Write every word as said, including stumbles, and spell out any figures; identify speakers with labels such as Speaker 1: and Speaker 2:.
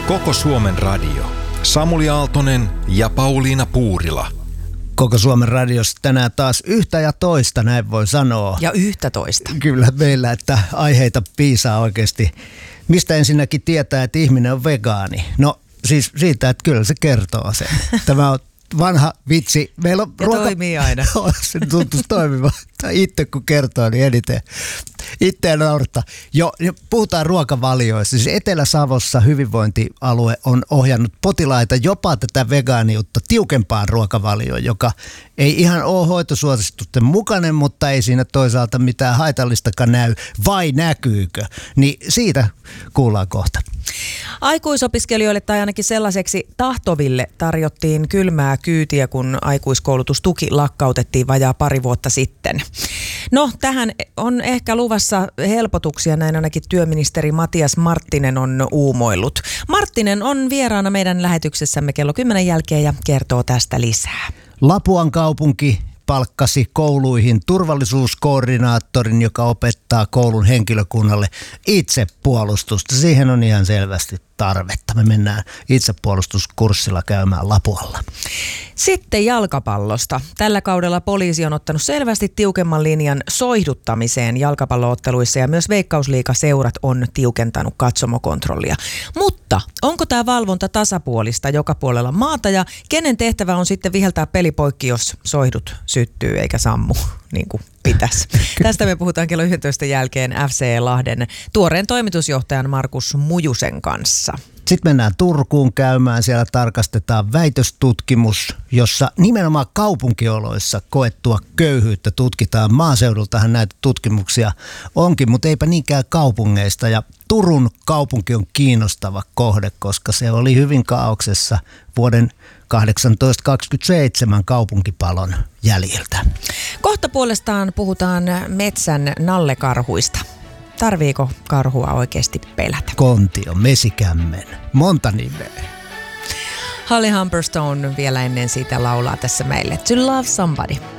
Speaker 1: Koko Suomen radio. Samuli Aaltonen ja Pauliina Puurila.
Speaker 2: Koko Suomen radiossa tänään taas yhtä ja toista, näin voi sanoa.
Speaker 3: Ja yhtä toista.
Speaker 2: Kyllä meillä, että aiheita piisaa oikeasti. Mistä ensinnäkin tietää, että ihminen on vegaani? No siis siitä, että kyllä se kertoo sen. Tämä on vanha vitsi. Meillä on
Speaker 3: ja ruoka... toimii aina.
Speaker 2: Se tuntuu toimivan. Itse kun kertoo, niin eniten itseään naurattaa. Jo, puhutaan ruokavalioista. Siis Etelä-Savossa hyvinvointialue on ohjannut potilaita jopa tätä vegaaniutta tiukempaan ruokavalioon, joka ei ihan ole hoitosuositusten mukainen, mutta ei siinä toisaalta mitään haitallistakaan näy. Vai näkyykö? Niin siitä kuullaan kohta.
Speaker 3: Aikuisopiskelijoille tai ainakin sellaiseksi tahtoville tarjottiin kylmää kyytiä, kun aikuiskoulutustuki lakkautettiin vajaa pari vuotta sitten. No, tähän on ehkä luvassa helpotuksia, näin ainakin työministeri Matias Marttinen on uumoillut. Marttinen on vieraana meidän lähetyksessämme kello kymmenen jälkeen ja kertoo tästä lisää.
Speaker 2: Lapuan kaupunki palkkasi kouluihin turvallisuuskoordinaattorin, joka opettaa koulun henkilökunnalle itsepuolustusta. Siihen on ihan selvästi tarvetta. Me mennään itsepuolustuskurssilla käymään Lapualla.
Speaker 3: Sitten jalkapallosta. Tällä kaudella poliisi on ottanut selvästi tiukemman linjan soihduttamiseen jalkapallootteluissa ja myös Veikkausliigaseurat on tiukentanut katsomokontrollia. Mutta onko tämä valvonta tasapuolista joka puolella maata ja kenen tehtävä on sitten viheltää peli poikki, jos soihdut syttyy eikä sammu niin kuin pitäisi? Tästä me puhutaan kello yksitoista jälkeen F C Lahden tuoreen toimitusjohtajan Markus Mujusen kanssa.
Speaker 2: Sitten mennään Turkuun käymään, siellä tarkastetaan väitöstutkimus, jossa nimenomaan kaupunkioloissa koettua köyhyyttä tutkitaan. Maaseudultahan näitä tutkimuksia onkin, mutta eipä niinkään kaupungeista. Ja Turun kaupunki on kiinnostava kohde, koska se oli hyvin kaauksessa vuoden tuhatkahdeksansataakaksikymmentäseitsemän kaupunkipalon jäljiltä.
Speaker 3: Kohta puolestaan puhutaan metsän nallekarhuista. Tarviiko karhua oikeasti pelätä?
Speaker 2: Kontio, mesikämmen, monta nimeä.
Speaker 3: Holly Humberstone vielä ennen siitä laulaa tässä meille To Love Somebody.